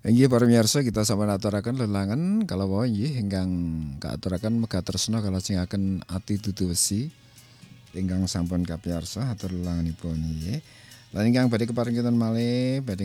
Inggih para miyarsa kita sampun aturaken lelangan kalawa inggih ingkang kaaturaken megatresna kalajengaken ati dudu wesi ingkang sampun kapiyarsa atur lelanganipun nggih. Lan ingkang badhe keparing kinten malih badhe